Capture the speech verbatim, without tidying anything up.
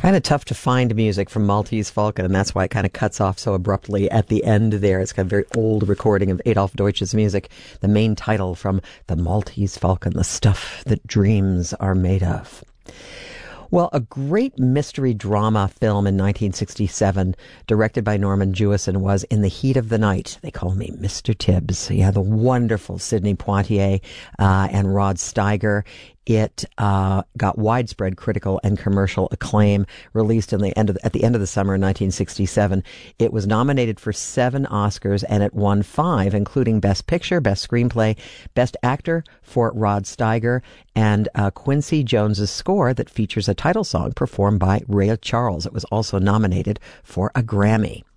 Kind of tough to find music from Maltese Falcon, and that's why it kind of cuts off so abruptly at the end there. It's got a very old recording of Adolf Deutsch's music, the main title from The Maltese Falcon, The Stuff That Dreams Are Made Of. Well, a great mystery drama film in nineteen sixty-seven, directed by Norman Jewison, was In the Heat of the Night. They call me Mister Tibbs. Yeah, the wonderful Sidney Poitier uh, and Rod Steiger. It uh, got widespread critical and commercial acclaim. Released in the end of, at the end of the summer in nineteen sixty-seven, it was nominated for seven Oscars and it won five, including Best Picture, Best Screenplay, Best Actor for Rod Steiger, and uh, Quincy Jones's score that features a title song performed by Ray Charles. It was also nominated for a Grammy.